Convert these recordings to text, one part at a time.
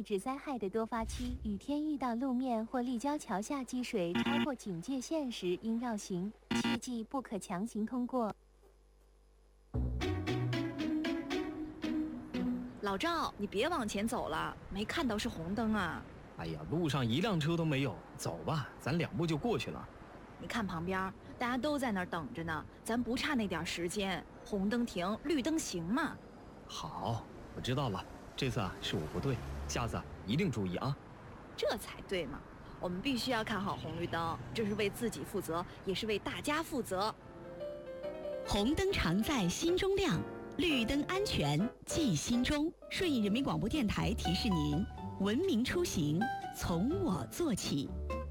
质灾害的多发区，雨天遇到路面或立交桥下积水超过警戒线时应绕行，切记不可强行通过。 老赵，你别往前走了，没看到是红灯啊！ 哎呀，路上一辆车都没有，走吧，咱2步就过去了。 你看旁边，大家都在那儿等着呢，咱不差那点时间，红灯停，绿灯行嘛。 好，我知道了，这次是我不对，下次一定注意啊。 这才对嘛，我们必须要看好红绿灯，这是为自己负责，也是为大家负责。 红灯常在心中亮，绿灯安全记心中。顺义人民广播电台提示您：文明出行从我做起。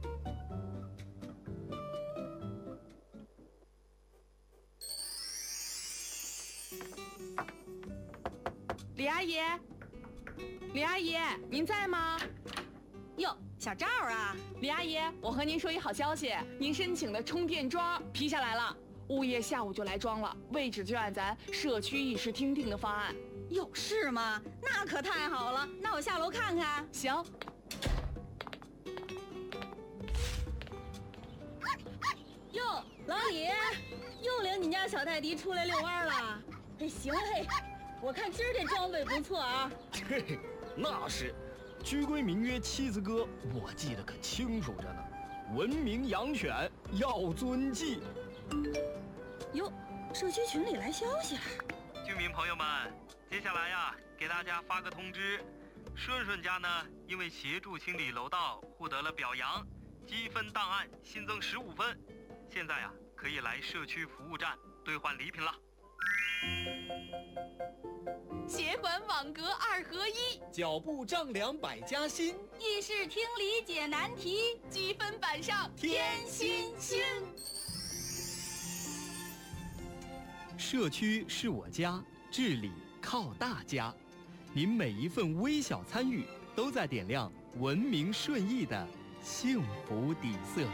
李阿姨，李阿姨，您在吗？ 哟，小赵啊！ 李阿姨，我和您说一好消息，您申请的充电桩批下来了，物业下午就来装了，位置就按咱社区议事厅定的方案。 有事吗？那可太好了，那我下楼看看。 行。 哟，老李，又领你家小泰迪出来遛弯了。哎，行嘿，我看今儿这装备不错啊。 嘿，那是，居规民约妻子歌，我记得可清楚着呢。文明养犬要遵纪。 哟，社区群里来消息了。 居民朋友们，接下来呀，给大家发个通知，顺顺家呢，因为协助清理楼道获得了表扬，积分档案新增15分，现在呀，可以来社区服务站兑换礼品了。 协管网格2合1， 脚步丈量百家新， 议事厅里解难题， 积分板上添新星。 社区是我家，治理靠大家。您每一份微小参与，都在点亮文明顺义的幸福底色。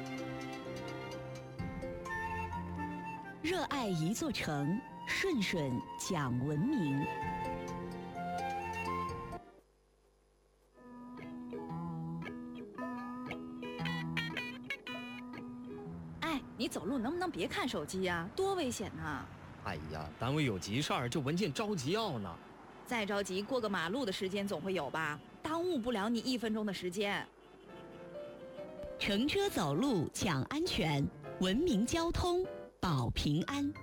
热爱一座城，顺顺讲文明。 哎，你走路能不能别看手机呀？多危险呐！ 哎呀，单位有急事儿，这文件着急要呢。 再着急，过个马路的时间总会有吧？耽误不了你1分钟的时间。 乘车走路讲安全，文明交通保平安。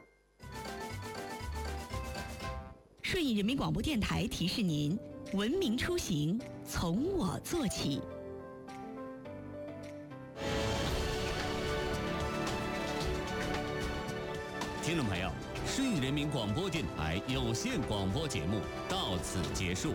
顺义人民广播电台提示您：文明出行从我做起。 听众朋友，顺义人民广播电台有线广播节目到此结束。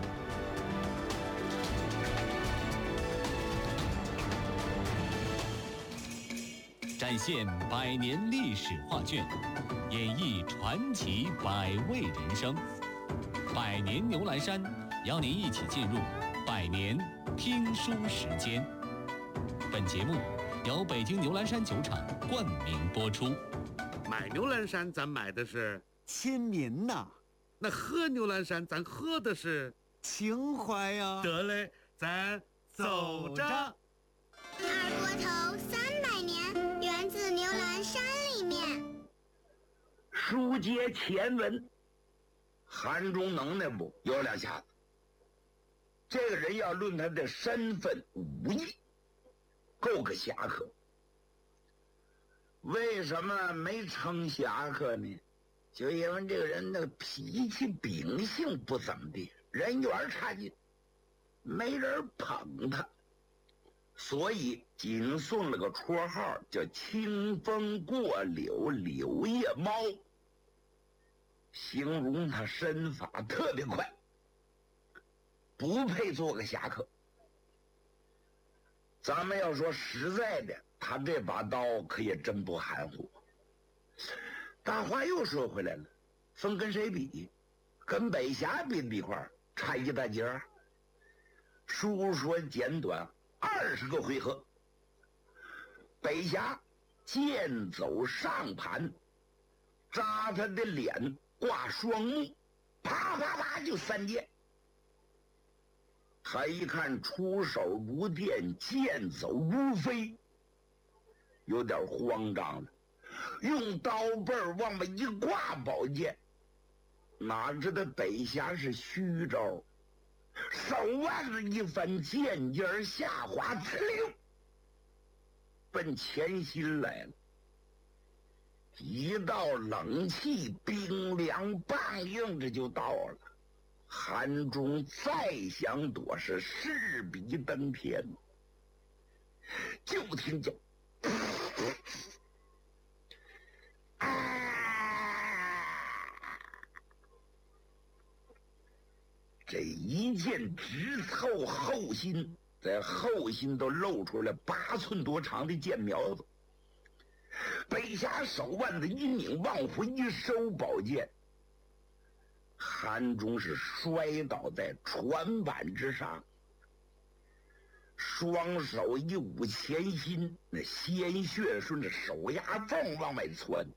展现100年历史画卷，演绎传奇100味人生。100年牛栏山，邀您一起进入100年听书时间。本节目由北京牛栏山酒厂冠名播出。 买牛栏山咱买的是亲民呐， 那喝牛栏山咱喝的是情怀呀。 得嘞，咱走着。 二锅头300年，源自牛栏山里面。 书接前文，韩忠能耐不有2下子。这个人要论他的身份武艺，够个侠客。为什么没成侠客呢？就因为这个人的脾气秉性不怎么地，人缘差劲，没人捧他，所以仅送了个绰号叫清风过柳柳叶猫，形容他身法特别快，不配做个侠客。咱们要说实在的，他这把刀可也真不含糊。大话又说回来了，分跟谁比？跟北峡比一块儿，差一大截儿。书说简短，20个回合，北峡剑走上盘，扎他的脸，挂双目，啪啪啪就3剑。 他一看出手如电，剑走如飞，有点慌张了，用刀背往外一挂宝剑，哪知道北侠是虚招，手腕子一翻，剑尖下滑，呲奔前心来了。一道冷气冰凉棒硬着就到了，韩忠再想躲是势比登天。就听见这一剑直透后心，在后心都露出来8寸多长的剑苗子。北侠手腕子一拧，往回一收宝剑，韩忠是摔倒在船板之上，双手一捂前心，那鲜血顺着手牙缝往外窜。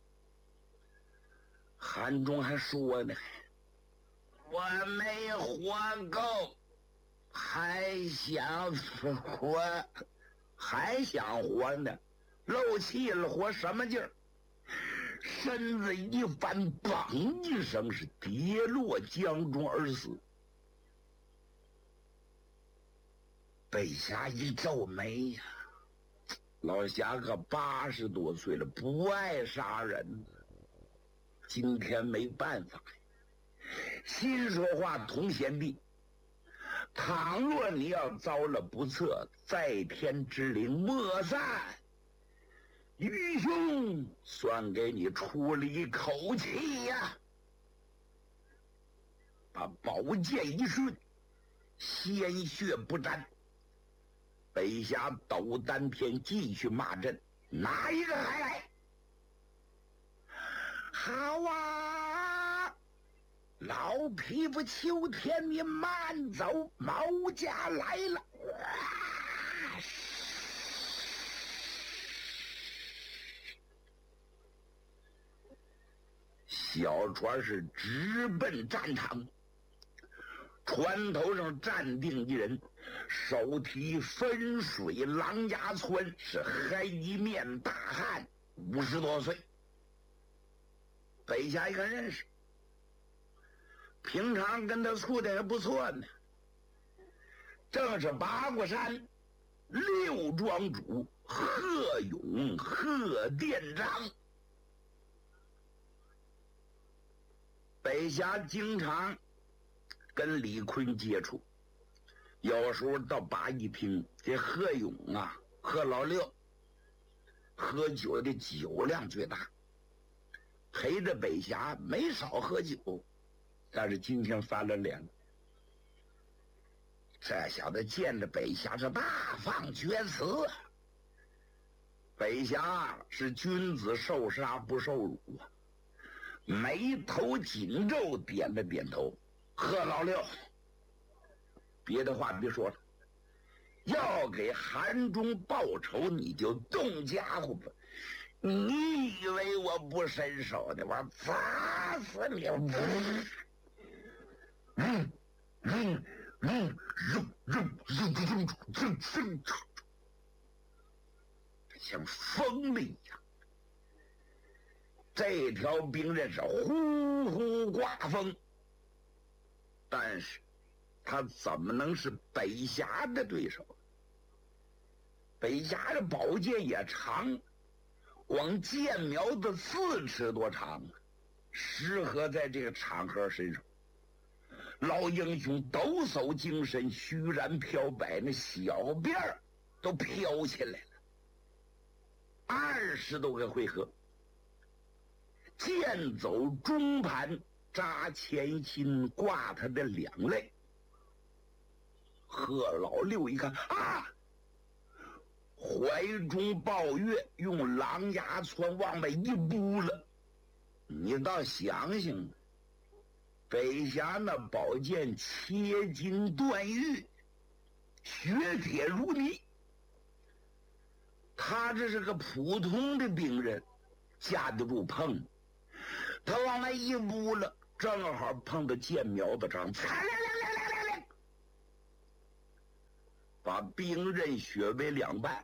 韩忠还说呢：“我没活够，还想活，还想活呢。漏气了，活什么劲儿？”身子一翻，砰一声是跌落江中而死。北侠一皱眉呀，老侠可80多岁了，不爱杀人，今天没办法呀。心说话同贤弟，倘若你要遭了不测，在天之灵莫散。愚兄算给你出了一口气呀！把宝剑一顺，鲜血不沾。北侠抖丹田，继续骂阵：“哪一个还来？好啊！老匹夫秋天，你慢走，毛家来了！”小船是直奔战场，船头上站定一人，手提分水狼牙窜，是黑面大汉，50多岁。北侠一看认识，平常跟他处的还不错呢，正是八卦山6庄主贺勇贺店长。北侠经常跟李逵接触，有时候到八一厅，这贺勇啊，贺老六喝酒的酒量最大，陪着北侠没少喝酒，但是今天翻了脸。这小子见着北侠是大放厥词，北侠是君子受杀不受辱啊，眉头紧皱，点了点头。贺老六，别的话别说了，要给韩忠报仇，你就动家伙吧。你以为我不伸手呢？我砸死你！像疯了一样。这条兵刃是呼呼刮风，但是他怎么能是北侠的对手？北侠的宝剑也长，光剑苗子4尺多长，适合在这个场合身上。老英雄抖擞精神，虚然飘摆，那小辫儿都飘起来了。20多个回合，剑走中盘，扎前心，挂他的2肋。贺老六一看啊，怀中抱月，用狼牙窜往外一扑了。你倒想想，北侠那宝剑切金断玉，血铁如泥，他这是个普通的兵刃，架得住碰。他往外一扑了，正好碰到剑苗子上， 把兵刃削为2半。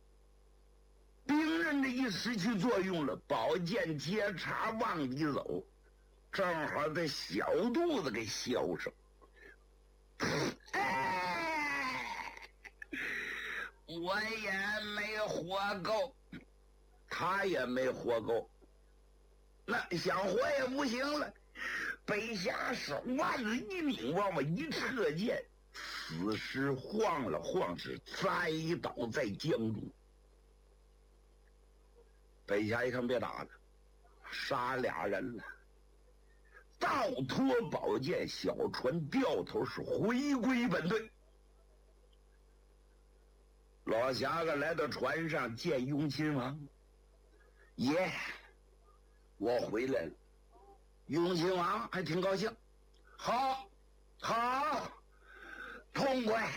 兵刃这一失去作用了，宝剑接茬往里走，正好在小肚子给削上。我也没活够，他也没活够，那想活也不行了。北侠手腕子一拧，往我一撤剑，此时晃了晃，是栽倒在江中。北侠一看别打了，杀俩人了，倒拖宝剑，小船掉头是回归本队。老侠子来到船上见雍亲王，爷，我回来了。雍亲王还挺高兴，好，痛快，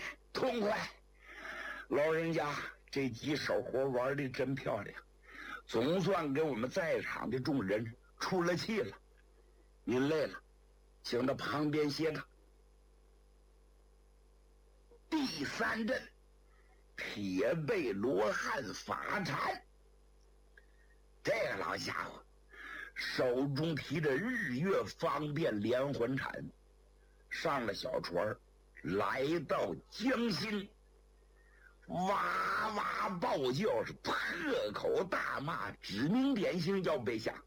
老人家这几手活玩的真漂亮，总算给我们在场的众人出了气了。您累了，请到旁边歇着。第3阵，铁背罗汉法禅。这个老家伙手中提着日月方便连环铲，上了小船，来到江心，哇哇暴叫，是破口大骂，指名点姓要北侠。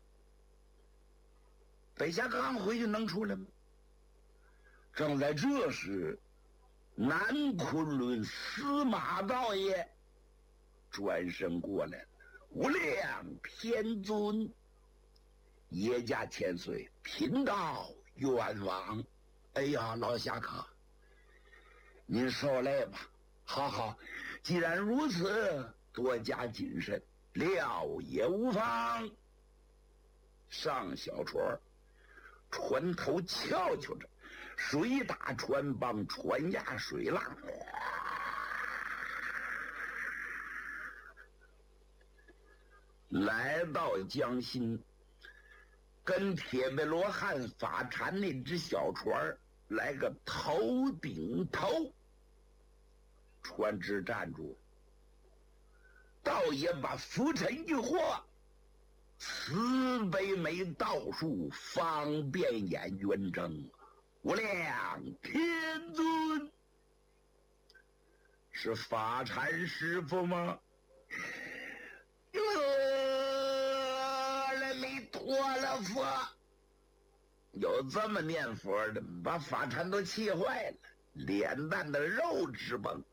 北侠刚回去能出来吗？正在这时，南昆仑司马道爷转身过来了，无量天尊，爷家千岁，贫道冤枉。哎呀，老侠客，您受累吧。好，既然如此，多加谨慎，料也无妨。上小船，船头翘着，水打船帮，船压水浪，来到江心，跟铁背罗汉法禅那只小船来个头顶头，船只站住，道爷把浮尘一豁，慈悲眉道术，方便眼圆睁。无量天尊，是法禅师傅吗？阿弥陀佛，有这么念佛的，把法禅都气坏了，脸蛋的肉直绷。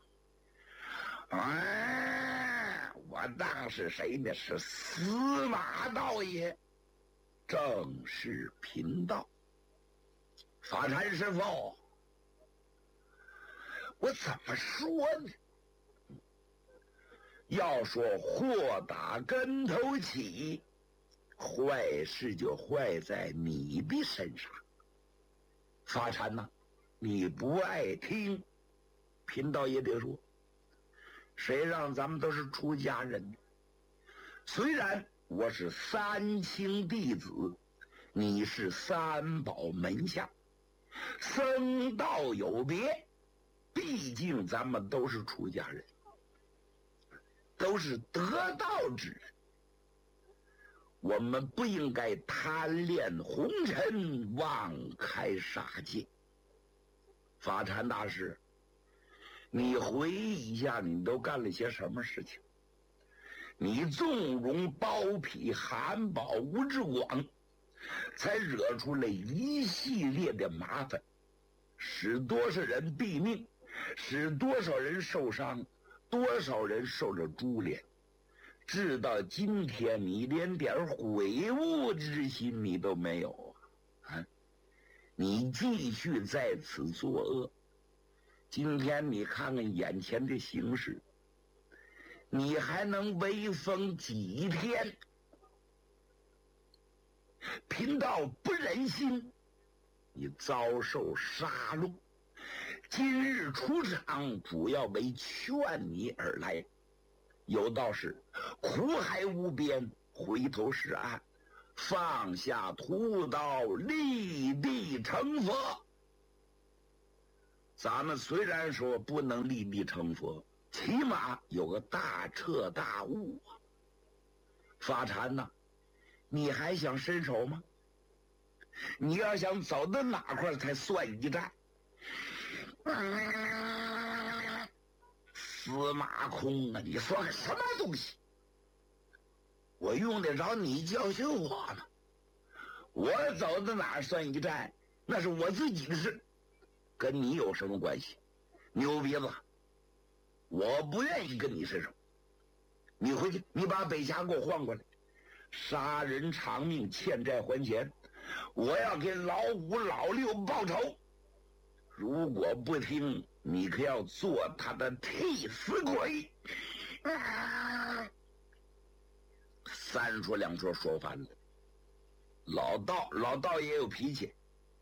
我当是谁呢？是司马道爷，正是贫道。法禅师傅，我怎么说呢？要说祸打跟头起，坏事就坏在你的身上。法禅呐，你不爱听，贫道也得说，谁让咱们都是出家人？虽然我是3清弟子，你是3宝门下，僧道有别，毕竟咱们都是出家人，都是得道之人，我们不应该贪恋红尘，妄开杀戒。法禅大师，你回忆一下，你都干了些什么事情？你纵容包庇韩宝、吴志广，才惹出了一系列的麻烦，使多少人毙命，使多少人受伤，多少人受了株连。直到今天，你连点悔悟之心你都没有啊！你继续在此作恶。今天你看看眼前的形势，你还能威风几天？贫道不忍心你遭受杀戮，今日出场主要为劝你而来。有道是苦海无边，回头是岸，放下屠刀，立地成佛。 咱们虽然说不能立地成佛，起码有个大彻大悟啊。法禅呐，你还想伸手吗？你要想走到哪块才算一战？司马空啊，你说个什么东西？我用得着你教训我吗？我走到哪儿算一战，那是我自己的事，跟你有什么关系？牛鼻子，我不愿意跟你伸手。你回去，你把北峡给我换过来。杀人偿命，欠债还钱，我要给老五老六报仇。如果不听，你可要做他的替死鬼。三说两说说翻了。老道也有脾气。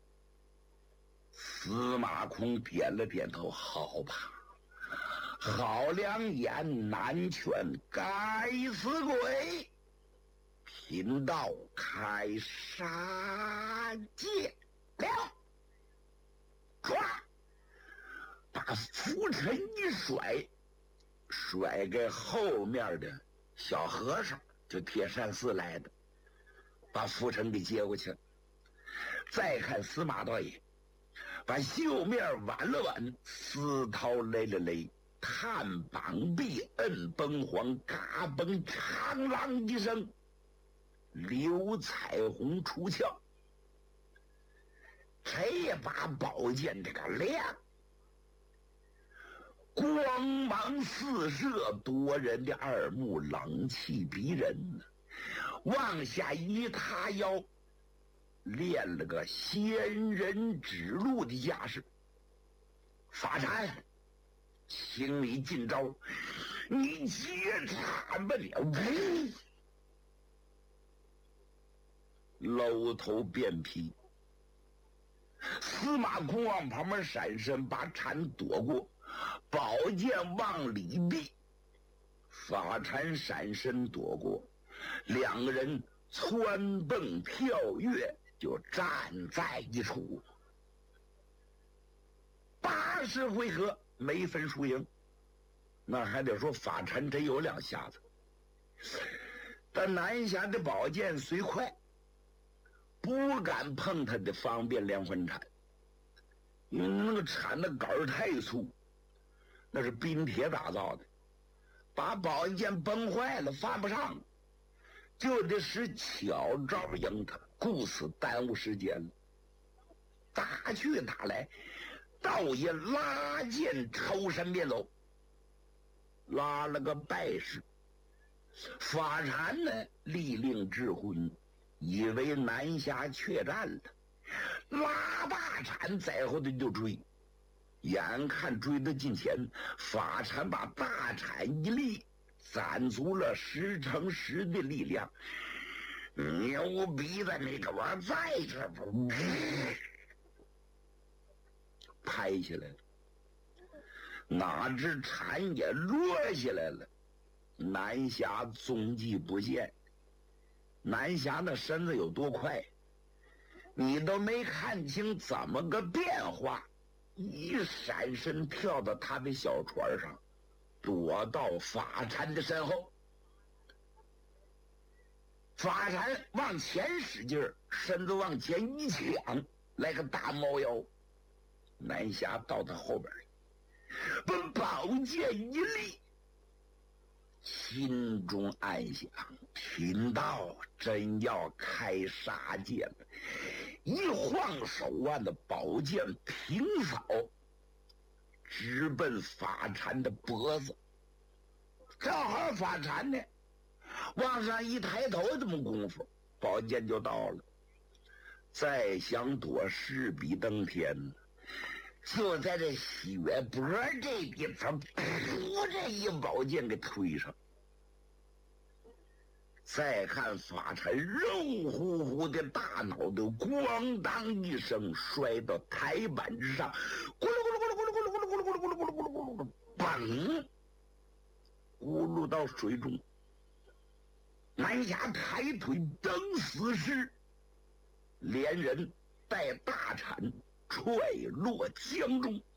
司马空点了点头，好吧，好良言难劝，该死鬼，贫道开杀戒了。唰，把拂尘一甩给后面的小和尚，就铁扇寺来的，把拂尘给接过去了。再看司马道爷，把袖面挽了挽，丝绦勒了勒，探膀臂，摁崩黄，嘎嘣长啷一声，刘彩虹出鞘。这把宝剑这个亮，光芒四射，夺人的耳目，冷气逼人呢。往下一塌腰，练了个仙人指路的架势。法禅，请你进招，你接禅吧你！搂头便劈。司马空往旁边闪身，把禅躲过，宝剑往里避。法禅闪身躲过，两个人蹿蹦跳跃，就站在一处。80回合没分输赢，那还得说法禅真有两下子。但南侠的宝剑虽快，不敢碰他的方便连环铲，因为那个铲的杆儿太粗，那是冰铁打造的，把宝剑崩坏了，犯不上，就得使巧招赢他，顾此耽误时间了。打去打来，道爷拉剑抽身便走，拉了个败势。法禅呢，立令智昏，以为南侠确战了，拉大铲在后头就追，眼看追得近前，法禅把大铲一立，攒足了10×10的力量。牛逼的你给我在这不拍下来了，哪知铲也落下来了，南侠踪迹不见。南侠那身子有多快，你都没看清怎么个变化，一闪身跳到他的小船上，躲到法禅的身后。法禅往前使劲儿，身子往前一抢，来个大猫腰。南侠到他后边来，把宝剑一立，心中暗想：贫道真要开杀戒了。一晃手腕的宝剑平扫，直奔法禅的脖子。正好法禅呢往上一抬头，这么功夫宝剑就到了。再想躲势比登天，就在这血脖这地方，噗，这一宝剑给推上。再看法禅肉乎乎的大脑袋，咣当一声摔到台板之上，咕噜咕噜咕噜咕噜咕噜咕噜咕噜咕噜咕噜咕噜咕噜咕噜，嘣，咕噜到水中。南侠抬腿蹬死尸，连人带大铲踹落江中。